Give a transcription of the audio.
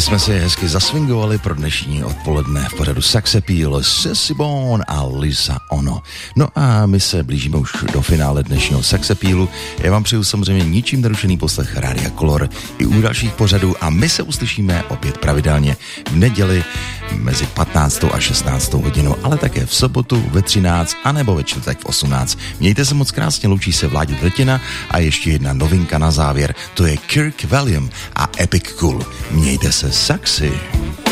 jsme si hezky zaswingovali pro dnešní odpoledne v pořadu Sex Appeal Sissy Bone a Lisa Ono. No a my se blížíme už do finále dnešního Sex Appealu. Já vám přeju samozřejmě ničím nerušený poslech Rádia Color i u dalších pořadů a my se uslyšíme opět pravidelně v neděli mezi 15. a 16. hodinou, ale také v sobotu ve 13 anebo ve čtvrtek v 18. Mějte se moc krásně, loučí se Vláďa Drtina a ještě jedna novinka na závěr, to je Kirk William a Epic Cool. Mějte se sexy.